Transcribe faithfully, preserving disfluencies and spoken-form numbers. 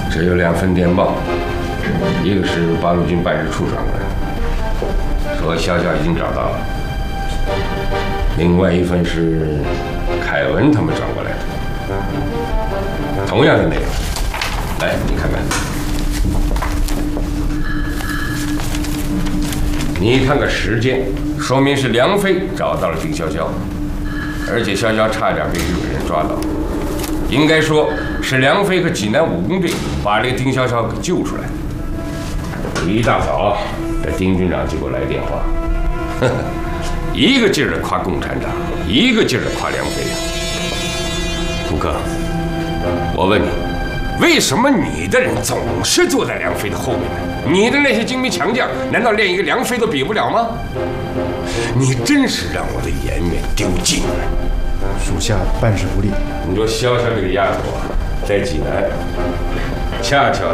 只有两份电报，一个是八路军办事处传过来，说潇潇已经找到了；另外一份是凯文他们转过来的，同样的内容。来，你看看。你看个时间，说明是梁飞找到了丁潇潇，而且潇潇差点被日本人抓到。应该说是梁飞和济南武工队把这个丁潇潇给救出来。一大早，这丁军长就给我来电话，呵呵，一个劲儿的夸共产党，一个劲儿的夸梁飞。胡克，我问你，为什么你的人总是坐在梁飞的后面呢？你的那些精兵强将，难道连一个梁飞都比不了吗？你真是让我的颜面丢尽了。 属下办事不力。 你说潇潇这个丫头啊，在济南，恰巧